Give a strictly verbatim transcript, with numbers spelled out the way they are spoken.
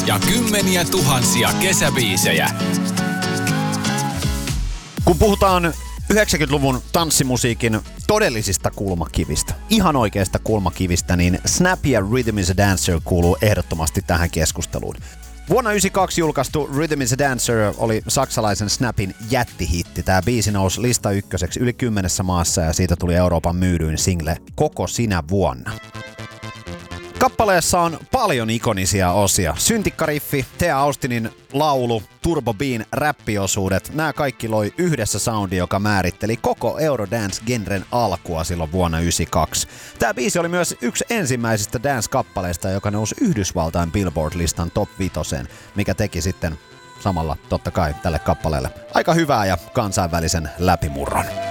ja kymmeniä tuhansia kesäbiisejä. Kun puhutaan yhdeksänkymmentäluvun tanssimusiikin todellisista kulmakivistä, ihan oikeista kulmakivistä, niin Snap ja Rhythm is a Dancer kuuluu ehdottomasti tähän keskusteluun. Vuonna yhdeksänkymmentäkaksi julkaistu Rhythm is a Dancer oli saksalaisen Snapin jättihitti. Tämä biisi nousi lista ykköseksi yli kymmenessä maassa ja siitä tuli Euroopan myydyin single koko sinä vuonna. Kappaleessa on paljon ikonisia osia. Syntikkariffi, Thea Austinin laulu, Turbo Bean räppiosuudet. Nämä kaikki loi yhdessä soundi, joka määritteli koko Eurodance-genren alkua silloin vuonna yhdeksänkymmentäkaksi. Tämä biisi oli myös yksi ensimmäisistä dance-kappaleista, joka nousi Yhdysvaltain Billboard-listan top vitoseen, mikä teki sitten samalla totta kai tälle kappaleelle aika hyvää ja kansainvälisen läpimurron.